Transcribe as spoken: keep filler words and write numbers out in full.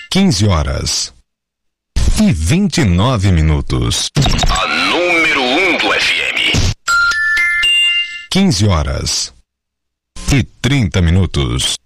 quinze horas e vinte e nove minutos. A número um do F M. quinze horas e trinta minutos.